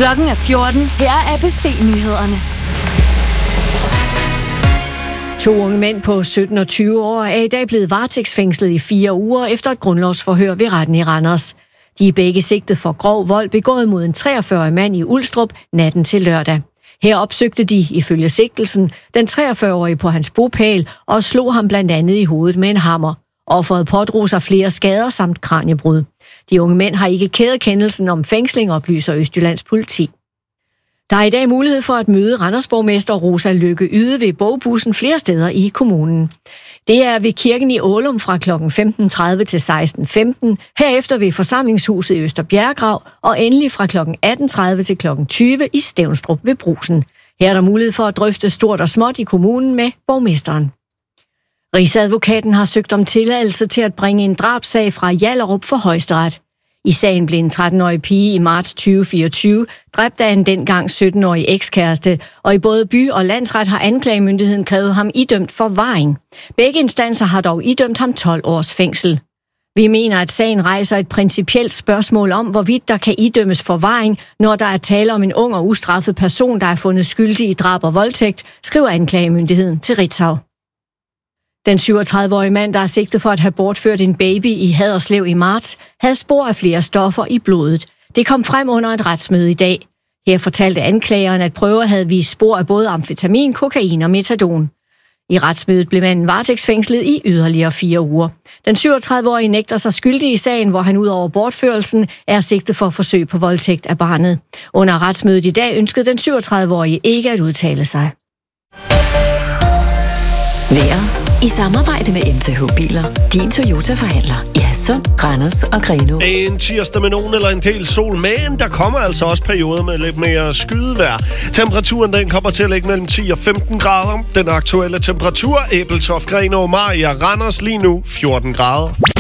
Klokken er 14. Her er ABC-nyhederne. 2 unge mænd på 17 og 20 år er i dag blevet varetægtsfængslet i 4 uger efter et grundlovsforhør ved retten i Randers. De er begge sigtet for grov vold begået mod en 43-årig mand i Ulstrup natten til lørdag. Her opsøgte de, ifølge sigtelsen, den 43-årige på hans bopæl og slog ham blandt andet i hovedet med en hammer. Offeret pådrog sig flere skader samt kraniebrud. De unge mænd har ikke kædekendelsen om fængsling, oplyser Østjyllands politi. Der er i dag mulighed for at møde Randersborgmester Rosa Lykke Yde ved bogbussen flere steder i kommunen. Det er ved kirken i Ålum fra kl. 15.30 til 16.15, herefter ved forsamlingshuset i Østerbjerggrav og endelig fra kl. 18.30 til kl. 20 i Stevnstrup ved Brugsen. Her er der mulighed for at drøfte stort og småt i kommunen med borgmesteren. Rigsadvokaten har søgt om tilladelse til at bringe en drabsag fra Hjallerup for Højesteret. I sagen blev en 13-årig pige i marts 2024 dræbt af en dengang 17-årig ekskæreste, og i både by- og landsret har anklagemyndigheden krævet ham idømt forvaring. Begge instanser har dog idømt ham 12 års fængsel. Vi mener, at sagen rejser et principielt spørgsmål om, hvorvidt der kan idømmes forvaring, når der er tale om en ung og ustraffet person, der er fundet skyldig i drab og voldtægt, skriver anklagemyndigheden til Ritzau. Den 37-årige mand, der er sigtet for at have bortført en baby i Haderslev i marts, havde spor af flere stoffer i blodet. Det kom frem under et retsmøde i dag. Her fortalte anklageren, at prøver havde vist spor af både amfetamin, kokain og metadon. I retsmødet blev manden varetægtsfængslet i yderligere 4 uger. Den 37-årige nægter sig skyldig i sagen, hvor han ud over bortførelsen er sigtet for forsøg på voldtægt af barnet. Under retsmødet i dag ønskede den 37-årige ikke at udtale sig. Vejret i samarbejde med MTH Biler. Din Toyota-forhandler i Hadsund, Randers og Grenaa. En tirsdag med nogen eller en del sol, men der kommer altså også perioder med lidt mere skydevejr. Temperaturen den kommer til at ligge mellem 10 og 15 grader. Den aktuelle temperatur, Ebeltoft, Grenaa, Mariager, Randers lige nu 14 grader.